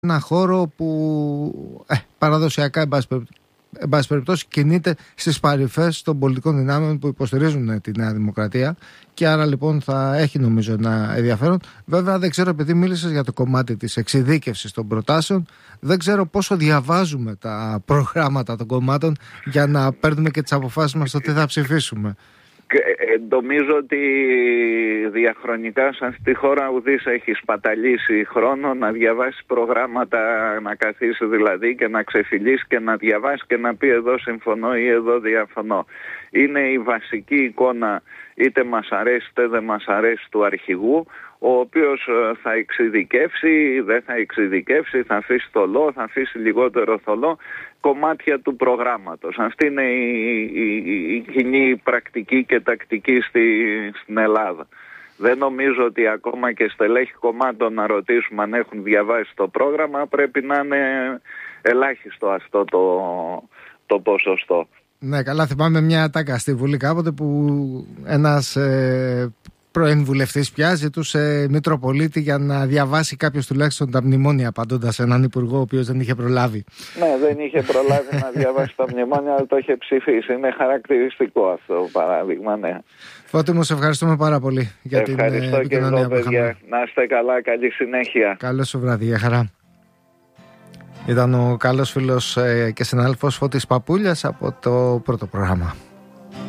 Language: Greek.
ένα χώρο που παραδοσιακά, εν πάση περιπτώσει, κινείται στις παρυφές των πολιτικών δυνάμεων που υποστηρίζουν τη Νέα Δημοκρατία, και άρα λοιπόν θα έχει, νομίζω, ένα ενδιαφέρον. Βέβαια, δεν ξέρω, επειδή μίλησες για το κομμάτι της εξειδίκευσης των προτάσεων, δεν ξέρω πόσο διαβάζουμε τα προγράμματα των κομμάτων για να παίρνουμε και τις αποφάσεις μας στο τι θα ψηφίσουμε. Νομίζω ότι διαχρονικά σε αυτή τη χώρα ουδής έχει σπαταλήσει χρόνο να διαβάσει προγράμματα, να καθίσει δηλαδή και να ξεφυλίσει και να διαβάσει και να πει εδώ συμφωνώ ή εδώ διαφωνώ. Είναι η βασική εικόνα, είτε μας αρέσει είτε δεν μας αρέσει, του αρχηγού, ο οποίος θα εξειδικεύσει, δεν θα εξειδικεύσει, θα αφήσει θολό, θα αφήσει λιγότερο θολό κομμάτια του προγράμματος. Αυτή είναι η κοινή πρακτική και τακτική στην Ελλάδα. Δεν νομίζω ότι ακόμα και στελέχη κομμάτων να ρωτήσουμε αν έχουν διαβάσει το πρόγραμμα, πρέπει να είναι ελάχιστο αυτό το ποσοστό. Ναι, καλά, θυμάμαι μια τάκα στη Βουλή κάποτε που ένας πρώην βουλευτής πια ζητούσε Μητροπολίτη για να διαβάσει κάποιος τουλάχιστον τα μνημόνια, απαντώντας σε έναν υπουργό ο οποίος δεν είχε προλάβει. Ναι, δεν είχε προλάβει να διαβάσει τα μνημόνια, αλλά το είχε ψηφίσει. Είναι χαρακτηριστικό αυτό το παράδειγμα, ναι. Φώτη μου, σε ευχαριστούμε πάρα πολύ για την επικοινωνία που είχαμε. Να είστε καλά, καλή συνέχεια. Καλό σου βράδυ, για χαρά. Ήταν ο καλός φίλος και συνάδελφος Φώτης Παπούλιας από το πρώτο πρόγραμμα.